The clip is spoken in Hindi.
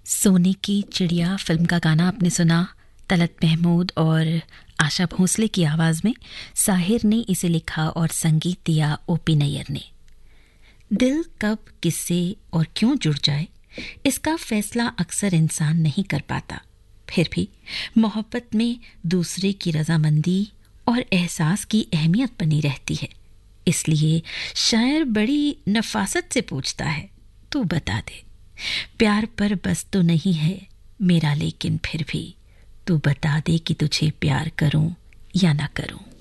सोने की चिड़िया फिल्म का गाना आपने सुना। तलत महमूद और आशा भोसले की आवाज़ में साहिर ने इसे लिखा और संगीत दिया ओपी नैयर ने। दिल कब, किससे और क्यों जुड़ जाए, इसका फैसला अक्सर इंसान नहीं कर पाता। फिर भी मोहब्बत में दूसरे की रजामंदी और एहसास की अहमियत बनी रहती है। इसलिए शायर बड़ी नफासत से पूछता है, तू बता दे, प्यार पर बस तो नहीं है मेरा, लेकिन फिर भी तू बता दे कि तुझे प्यार करूं या ना करूं।